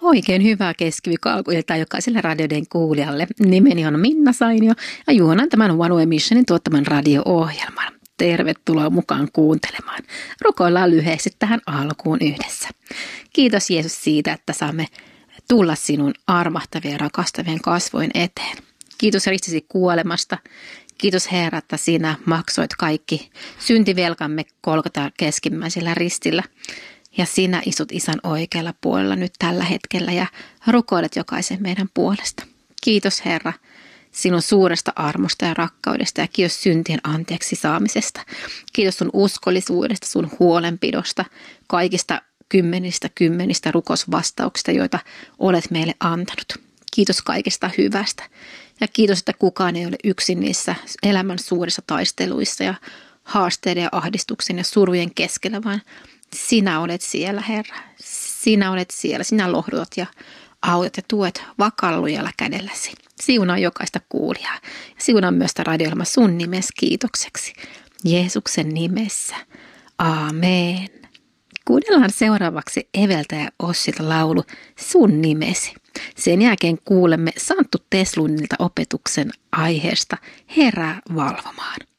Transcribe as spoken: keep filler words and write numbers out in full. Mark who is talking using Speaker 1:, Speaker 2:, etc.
Speaker 1: Oikein hyvää keskiviikkoa alkuiltaa jokaiselle radioiden kuulijalle. Nimeni on Minna Sainio ja juonan tämän One Way Missionin tuottaman radio-ohjelman. Tervetuloa mukaan kuuntelemaan. Rukoillaan lyhyesti tähän alkuun yhdessä. Kiitos Jeesus siitä, että saamme tulla sinun armahtavien ja rakastavien kasvojen eteen. Kiitos ristisi kuolemasta. Kiitos Herra, että sinä maksoit kaikki syntivelkamme Golgatan keskimmäisellä ristillä. Ja sinä istut Isän oikealla puolella nyt tällä hetkellä ja rukoilet jokaisen meidän puolesta. Kiitos Herra sinun suuresta armosta ja rakkaudesta ja kiitos syntien anteeksi saamisesta. Kiitos sun uskollisuudesta, sun huolenpidosta, kaikista kymmenistä kymmenistä rukosvastauksista, joita olet meille antanut. Kiitos kaikesta hyvästä ja kiitos, että kukaan ei ole yksin niissä elämän suurissa taisteluissa ja haasteiden ja ahdistuksen ja surujen keskellä, vaan sinä olet siellä, Herra. Sinä olet siellä. Sinä lohdutat ja autat ja tuet vakaalla lujalla kädelläsi. Siunaa jokaista kuulijaa. Siunaa myös sitä radio-ohjelma sun nimessä kiitokseksi. Jeesuksen nimessä. Aamen. Kuunnellaan seuraavaksi Eveltä ja Ossilta laulu Sun nimesi. Sen jälkeen kuulemme Santtu Teslundilta opetuksen aiheesta Herää valvomaan.